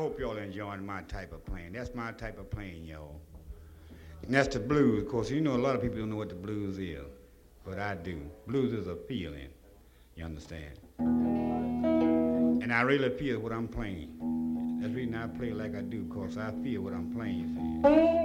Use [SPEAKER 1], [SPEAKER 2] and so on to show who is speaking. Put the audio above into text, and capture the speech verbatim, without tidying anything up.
[SPEAKER 1] hope y'all enjoying my type of playing. That's my type of playing, y'all. And that's the blues. Of course, you know a lot of people don't know what the blues is, but I do. Blues is a feeling, you understand? And I really feel what I'm playing. That's the reason I play like I do, because I feel what I'm playing, you see.